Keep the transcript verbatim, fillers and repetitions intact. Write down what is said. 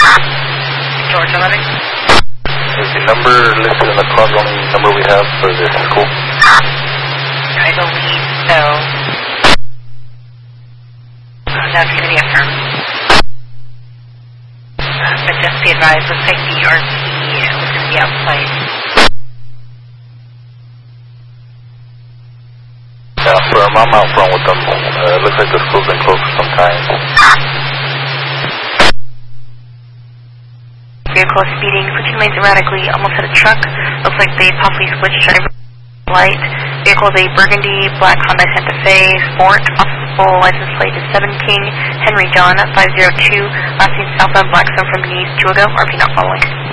George eleven. Is the number listed in the call the only number we have for this school? I believe so. Uh, that's going to be a firm. Uh, but just be advised, looks like the R T is going to be outside. Yeah, sir, I'm out front with them. Uh, it looks like the school's been closed for some time. Vehicle speeding, switching lanes erratically, almost hit a truck. Looks like they possibly switched driver light. Vehicle is a burgundy black Honda Santa Fe Sport. Possible license plate is seven King Henry John five zero two. Last name southbound Blackstone from Denise Juego, or if you're not following.